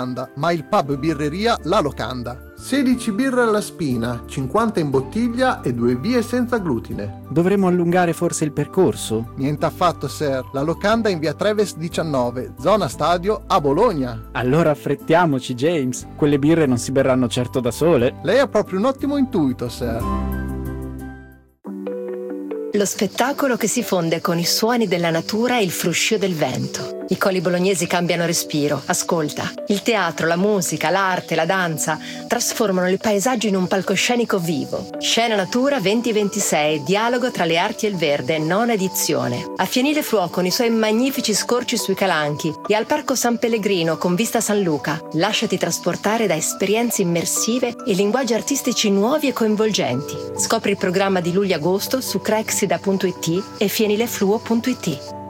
ma il pub birreria La Locanda. 16 birre alla spina, 50 in bottiglia e 2 vie senza glutine. Dovremmo allungare forse il percorso? Niente affatto, sir. La Locanda in via Treves 19, zona stadio a Bologna. Allora affrettiamoci, James. Quelle birre non si berranno certo da sole. Lei ha proprio un ottimo intuito, sir. Lo spettacolo che si fonde con i suoni della natura e il fruscio del vento. I colli bolognesi cambiano respiro, ascolta. Il teatro, la musica, l'arte, la danza trasformano il paesaggio in un palcoscenico vivo. Scena Natura 2026, dialogo tra le arti e il verde, nona edizione. A Fienile Fluò con i suoi magnifici scorci sui calanchi e al Parco San Pellegrino con vista San Luca. Lasciati trasportare da esperienze immersive e linguaggi artistici nuovi e coinvolgenti. Scopri il programma di luglio-agosto su crexida.it e fienilefluo.it.